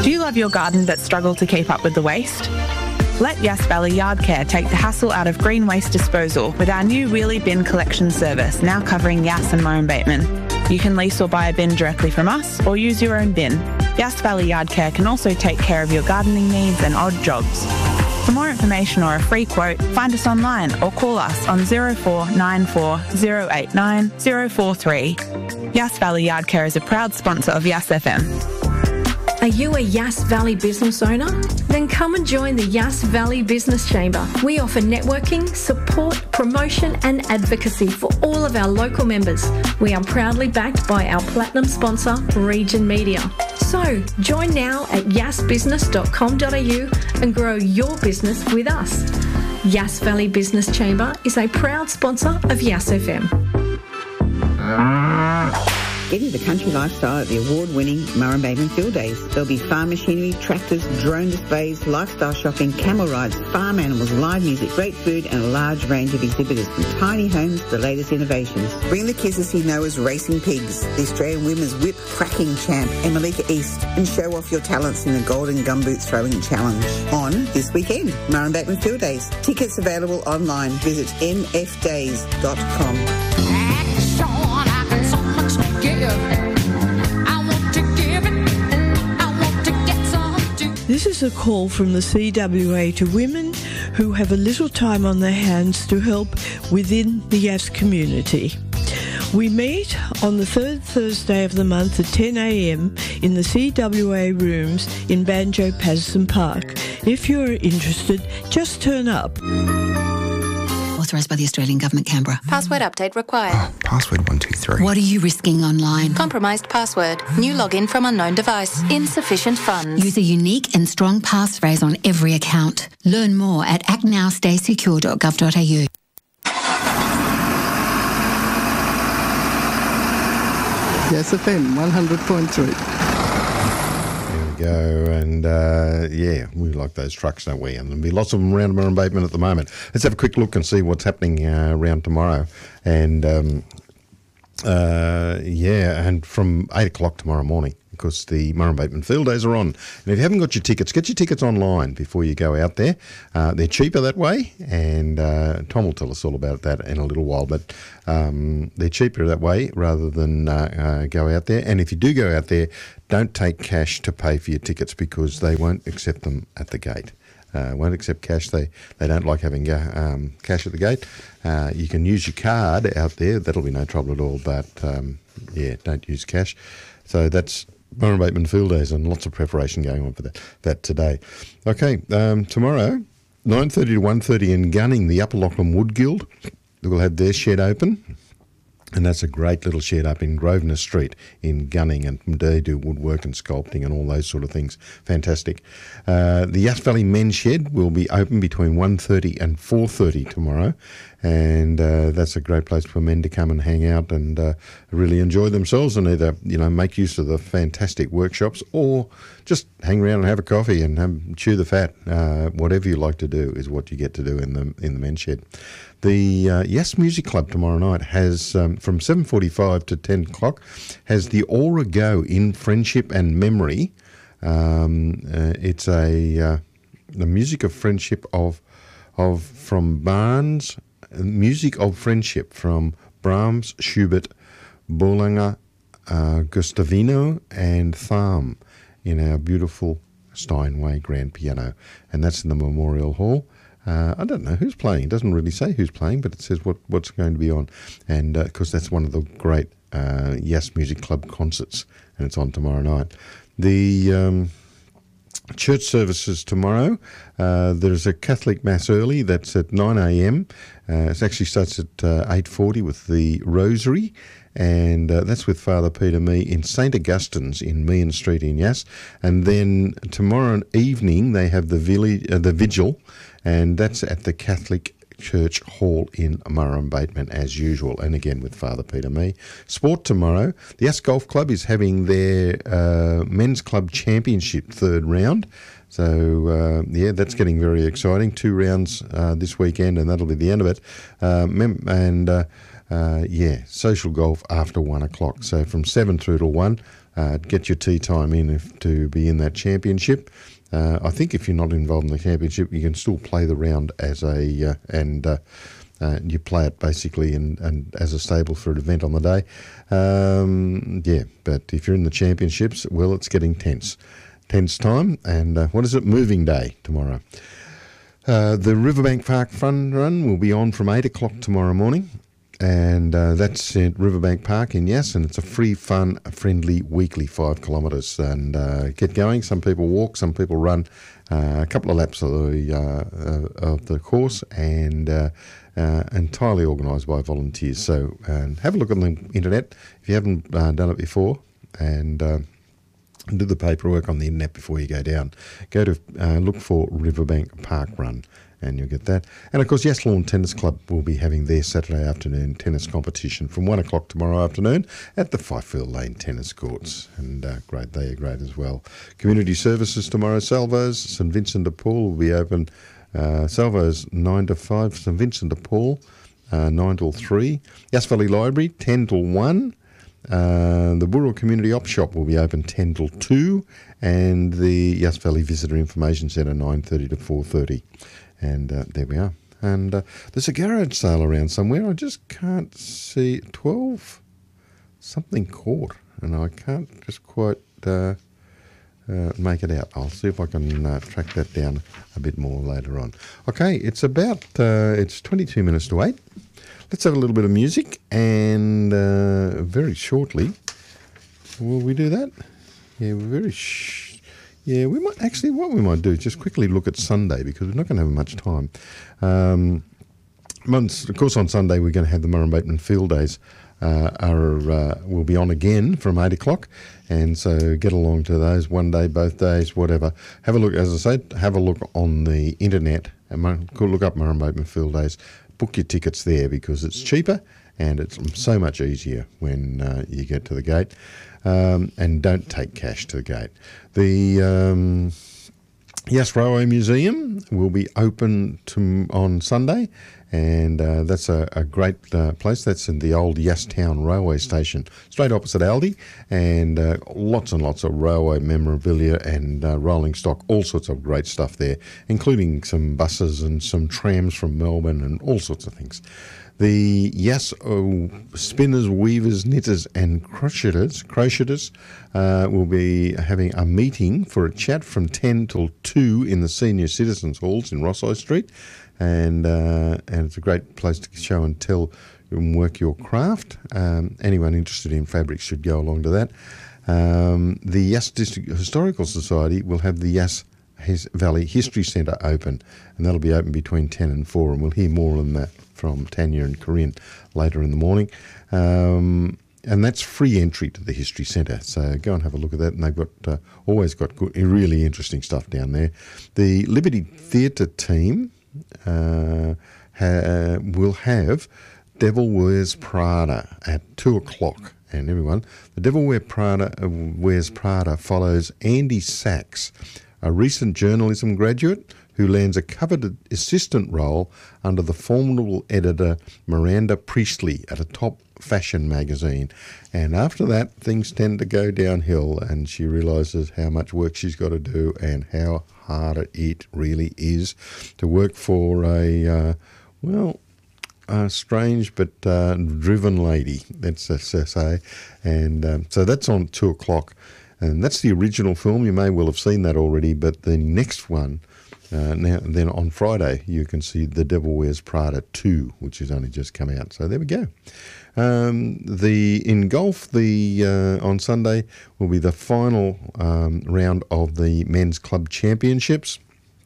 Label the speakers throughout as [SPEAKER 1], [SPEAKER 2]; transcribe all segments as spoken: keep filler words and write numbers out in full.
[SPEAKER 1] Do you love your garden but struggle to keep up with the waste? Let Yass Valley Yard Care take the hassle out of green waste disposal with our new wheelie bin collection service, now covering Yass and Murrum Bateman. You can lease or buy a bin directly from us or use your own bin. Yass Valley Yard Care can also take care of your gardening needs and odd jobs. For more information or a free quote, find us online or call us on zero four nine four zero eight nine zero four three. Yass Valley Yard Care is a proud sponsor of Yass F M.
[SPEAKER 2] Are you a Yass Valley business owner? Then come and join the Yass Valley Business Chamber. We offer networking, support, promotion and advocacy for all of our local members. We are proudly backed by our platinum sponsor, Region Media. So, join now at yass business dot com dot a u and grow your business with us. Yass Valley Business Chamber is a proud sponsor of Yass F M.
[SPEAKER 3] Get into the country lifestyle at the award-winning Murrum Bateman Field Days. There'll be farm machinery, tractors, drone displays, lifestyle shopping, camel rides, farm animals, live music, great food and a large range of exhibitors from tiny homes to the latest innovations. Bring the kids to see Noah's Racing Pigs, the Australian Women's Whip Cracking Champ and Malika East, and show off your talents in the Golden Gumboot Throwing Challenge on this weekend. Murrum Bateman Field Days. Tickets available online. Visit m f days dot com.
[SPEAKER 4] This is a call from the C W A to women who have a little time on their hands to help within the Yass community. We meet on the third Thursday of the month at ten a m in the C W A rooms in Banjo Patterson Park. If you're interested, just turn up.
[SPEAKER 5] Authorised by the Australian Government, Canberra.
[SPEAKER 6] Password update required.
[SPEAKER 7] Oh, password one two three.
[SPEAKER 5] What are you risking online?
[SPEAKER 6] Compromised password. New login from unknown device. Insufficient funds.
[SPEAKER 5] Use a unique and strong passphrase on every account. Learn more at act now stay secure dot gov dot a u.
[SPEAKER 8] Yass F M one hundred point three.
[SPEAKER 9] Go and uh, yeah, we like those trucks, don't we? And there'll be lots of them around Murrum Bateman at the moment. Let's have a quick look and see what's happening uh, around tomorrow. And um, uh, yeah, and from eight o'clock tomorrow morning, because the Murrum Bateman Field Days are on. And if you haven't got your tickets, get your tickets online before you go out there. Uh, they're cheaper that way, and uh, Tom will tell us all about that in a little while. But um, they're cheaper that way rather than uh, uh, go out there. And if you do go out there, don't take cash to pay for your tickets because they won't accept them at the gate. Uh, won't accept cash. They they don't like having uh, um, cash at the gate. Uh, you can use your card out there. That'll be no trouble at all. But um, yeah, don't use cash. So that's Murrum Bateman Field Days, and lots of preparation going on for that, that today. Okay, um, tomorrow, nine thirty to one thirty in Gunning, the Upper Lachlan Wood Guild will have their shed open. And that's a great little shed up in Grosvenor Street in Gunning, and they do woodwork and sculpting and all those sort of things. Fantastic. Uh, the Yass Valley Men's Shed will be open between one thirty and four thirty tomorrow, and uh, that's a great place for men to come and hang out and uh, really enjoy themselves and either, you know, make use of the fantastic workshops or just hang around and have a coffee and have, chew the fat. Uh, whatever you like to do is what you get to do in the in the Men's Shed. The uh, Yass Music Club tomorrow night has, um, from seven forty-five to ten o'clock, has the Aura Go in Friendship and Memory. Um, uh, it's a uh, the music of friendship of of from Barnes, music of friendship from Brahms, Schubert, Boulanger, uh, Gustavino, and Tharm in our beautiful Steinway grand piano, and that's in the Memorial Hall. Uh, I don't know who's playing. It doesn't really say who's playing, but it says what, what's going to be on. And of uh, course, that's one of the great uh, Yass Music Club concerts, and it's on tomorrow night. The um, church services tomorrow, uh, there's a Catholic Mass early. That's at nine a m. Uh, it actually starts at uh, eight forty with the Rosary, and uh, that's with Father Peter Mee in Saint Augustine's in Meehan Street in Yass. And then tomorrow evening they have the, village, uh, the Vigil, and that's at the Catholic Church Hall in Murrum Bateman as usual, and again with Father Peter Mee. Sport tomorrow, the Yass Golf Club is having their uh, Men's Club Championship third round. So, uh, yeah, that's getting very exciting. Two rounds uh, this weekend, and that'll be the end of it. Uh, mem- and, uh, uh, yeah, social golf after one o'clock. So from seven through to one, uh, get your tee time in if, to be in that championship. Uh, I think if you're not involved in the championship, you can still play the round as a uh, and uh, uh, you play it basically and, and as a stable for an event on the day. Um, yeah, but if you're in the championships, well, it's getting tense. Tense time, and uh, what is it? Moving day tomorrow. Uh, the Riverbank Park Fun Run will be on from eight o'clock tomorrow morning, and uh, that's at Riverbank Park in Yass, and it's a free, fun, friendly weekly five kilometres. And uh, get going. Some people walk, some people run uh, a couple of laps of the uh, uh, of the course, and uh, uh, entirely organised by volunteers. So uh, have a look on the internet if you haven't uh, done it before, and uh, do the paperwork on the internet before you go down. Go to uh, look for Riverbank Park Run, and you'll get that. And of course, Yass Lawn Tennis Club will be having their Saturday afternoon tennis competition from one o'clock tomorrow afternoon at the Fifield Lane Tennis Courts. And uh, great, they are great as well. Community services tomorrow, Salvo's, St Vincent de Paul will be open. Uh, Salvo's nine to five, St Vincent de Paul uh, nine till three. Yass Valley Library ten till one. Uh, the Burrell Community Op Shop will be open ten till two, and the Yass Valley Visitor Information Centre nine thirty to four thirty. And uh, there we are. And uh, there's a garage sale around somewhere. I just can't see twelve something court, and I can't just quite uh, uh, make it out. I'll see if I can uh, track that down a bit more later on. Okay, it's about uh, it's twenty-two minutes to eight. Let's have a little bit of music, and uh, very shortly, will we do that? Yeah, we're very sh- yeah, we might actually, what we might do is just quickly look at Sunday, because we're not going to have much time. Um, once, of course, on Sunday, we're going to have the Murray Bateman Field Days. Uh, are uh, will be on again from eight o'clock, and so get along to those one day, both days, whatever. Have a look, as I said, have a look on the internet, and look up Murray Bateman Field Days. Book your tickets there, because it's cheaper and it's so much easier when uh, you get to the gate. Um, and don't take cash to the gate. The um, Yass Railway Museum will be open to, on Sunday, and uh, that's a, a great uh, place. That's in the old Yass Town Railway Station, straight opposite Aldi, and uh, lots and lots of railway memorabilia and uh, rolling stock, all sorts of great stuff there, including some buses and some trams from Melbourne and all sorts of things. The Yass oh, Spinners, Weavers, Knitters and Crocheters, crocheters uh, will be having a meeting for a chat from ten till two in the Senior Citizens Halls in Ross High Street. And uh, and it's a great place to show and tell and work your craft. Um, anyone interested in fabrics should go along to that. Um, the Yass District Historical Society will have the Yass Valley History Centre open, and that'll be open between ten and four, and we'll hear more on that from Tanya and Corinne later in the morning. Um, and that's free entry to the History Centre, so go and have a look at that, and they've got uh, always got good, really interesting stuff down there. The Liberty Theatre team Uh, ha, will have Devil Wears Prada at two o'clock. And everyone, the Devil Wear Prada, uh, Wears Prada follows Andy Sachs, a recent journalism graduate who lands a coveted assistant role under the formidable editor Miranda Priestley at a top fashion magazine. And after that, things tend to go downhill, and she realises how much work she's got to do and how hard it really is to work for a, uh, well, a strange but uh, driven lady, let's uh, say. And um, so that's on two o'clock. And that's the original film. You may well have seen that already, but the next one, Uh, now then on Friday, you can see The Devil Wears Prada two, which has only just come out. So there we go. Um, the in golf, the uh, on Sunday will be the final um, round of the men's club championships,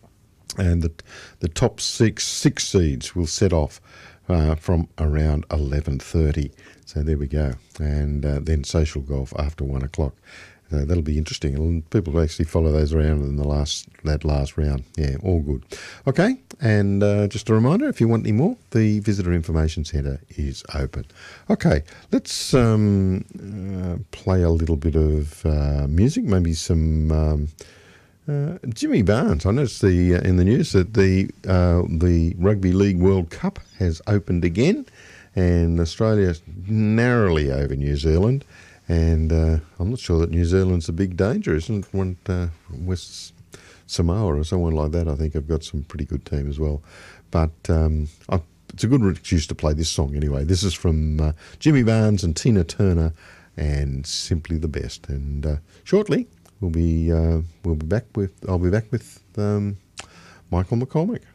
[SPEAKER 9] and the the top six six seeds will set off uh, from around eleven thirty. So there we go, and uh, then social golf after one o'clock. So that'll be interesting. And people will actually follow those around in the last that last round. Yeah, all good. Okay, and uh, just a reminder, if you want any more, the Visitor Information Centre is open. Okay, let's um, uh, play a little bit of uh, music, maybe some um, uh, Jimmy Barnes. I noticed the uh, in the news that the uh, the Rugby League World Cup has opened again, and Australia narrowly over New Zealand. And uh, I'm not sure that New Zealand's a big danger, isn't it? One, uh, West Samoa or someone like that, I think, have got some pretty good team as well. But um, I, it's a good excuse to play this song anyway. This is from uh, Jimmy Barnes and Tina Turner, and Simply the Best. And uh, shortly we'll be uh, we'll be back with I'll be back with um, Michael McCormick.